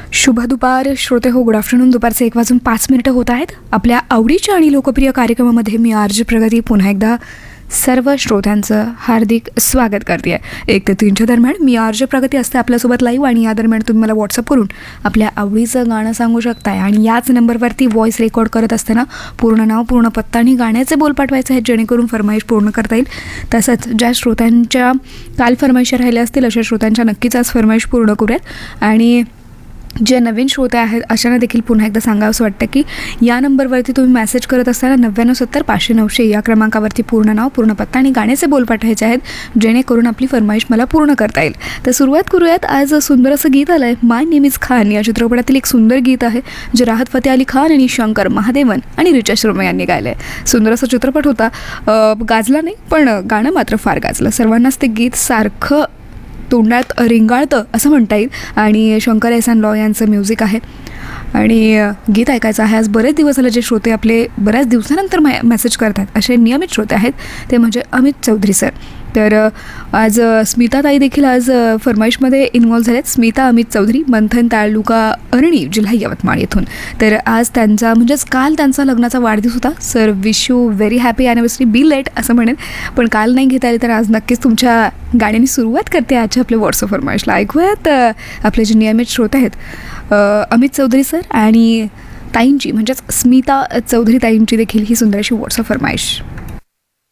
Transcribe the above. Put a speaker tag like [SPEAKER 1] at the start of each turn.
[SPEAKER 1] शुभ दुपार श्रोते हो. Good afternoon. दुपारचे 1:05 होत आहेत. आपल्या आवडीच्या आणि लोकप्रिय कार्यक्रमामध्ये मी आरजे प्रगती पुन्हा एकदा सर्व श्रोत्यांचं हार्दिक स्वागत करते आहे. 1 ते 3च्या दरम्यान मी आरजे प्रगती असते आपल्यासोबत लाईव्ह, आणि या दरम्यान तुम्ही मला व्हॉट्सअप करून आपल्या आवडीचं गाणं सांगू शकताय. आणि याच नंबरवरती व्हॉईस रेकॉर्ड करत असताना पूर्ण नाव, पूर्ण पत्ता आणि गाण्याचे बोल पाठवायचे आहेत, जेणेकरून फरमाईश पूर्ण करता येईल. तसंच ज्या श्रोत्यांच्या काल फरमाईशा राहिल्या असतील अशा श्रोत्यांच्या नक्कीच आज फरमाईश पूर्ण करूयात. आणि जे नवीन श्रोते आहेत अशांना देखील पुन्हा एकदा सांगावंसं वाटतं की या नंबरवरती तुम्ही मेसेज करत असताना 9970-500-900 या क्रमांकावरती पूर्ण नाव, पूर्ण पत्ता आणि गाण्याचे बोल पाठवायचे आहेत, जेणेकरून आपली फरमाईश मला पूर्ण करता येईल. तर सुरुवात करूयात. आज सुंदर असं गीत आलं आहे. माय नेम इज खान या चित्रपटातील एक सुंदर गीत आहे, जे राहत फतेह अली खान आणि शंकर महादेवन आणि रिचा शर्मा यांनी गायलं आहे. सुंदर असा चित्रपट होता. गाजला नाही, पण गाणं मात्र फार गाजलं. सर्वांनाच ते गीत सारखं तोंडात रिंगाळतं असं म्हणता येईल. आणि शंकर एहसान लॉ यांचं म्युझिक आहे आणि गीत ऐकायचं आहे. आज बरेच दिवस झाले जे श्रोते आपले बऱ्याच दिवसानंतर मेसेज करतात असे नियमित श्रोते आहेत, ते म्हणजे अमित चौधरी सर. तर आज स्मिताताई देखील आज फरमाईशमध्ये इन्व्हॉल्व झाल्यात. स्मिता अमित चौधरी, मंथन तालुका अरणी, जिल्हा यवतमाळ येथून. तर आज त्यांचा म्हणजेच काल त्यांचा लग्नाचा वाढदिवस होता. Sir wish you very happy anniversary. B late असं म्हणेन, पण काल नाही घेता आले तर आज नक्कीच तुमच्या गाण्याने सुरुवात करते आजच्या आपल्या व्हॉट्सअप फरमाईशला. ऐकूयात आपले जे नियमित श्रोते आहेत अमित चौधरी सर आणि ताईंची म्हणजेच स्मिता चौधरी ताईंची देखील ही सुंदर अशी व्हॉट्सअप फरमाईश.